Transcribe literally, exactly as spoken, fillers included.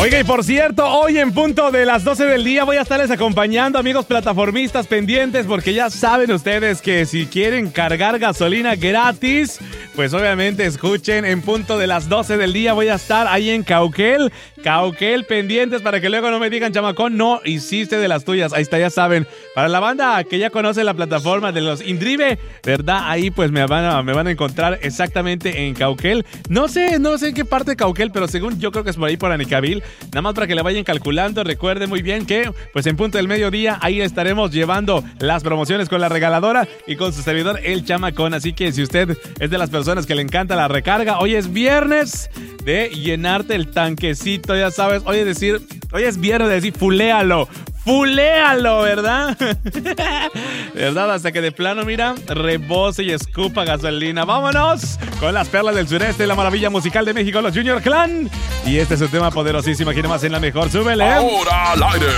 Oiga, y por cierto, hoy en punto de las doce del día voy a estarles acompañando, amigos plataformistas pendientes, porque ya saben ustedes que si quieren cargar gasolina gratis, pues obviamente escuchen, en punto de las doce del día voy a estar ahí en Cauquel, Cauquel pendientes para que luego no me digan, chamacón, no hiciste de las tuyas. Ahí está, ya saben, para la banda que ya conoce la plataforma de los Indrive, ¿verdad? Ahí pues me van a, me van a encontrar exactamente en Cauquel. No sé, no sé en qué parte de Cauquel, pero según yo creo que es por ahí por Anicabil. Nada más para que le vayan calculando, recuerden muy bien que pues en punto del mediodía ahí estaremos llevando las promociones con la regaladora y con su servidor el chamacón. Así que si usted es de las personas que le encanta la recarga, hoy es viernes de llenarte el tanquecito, ya sabes, hoy es decir, hoy es viernes de decir fuléalo. ¡Fuléalo!, ¿verdad? ¿Verdad? Hasta que de plano, mira, rebose y escupa gasolina. ¡Vámonos! Con las perlas del sureste, la maravilla musical de México, los Junior Clan. Y este es un tema poderosísimo. Aquí nomás en la mejor. ¡Súbele! Ahora al aire.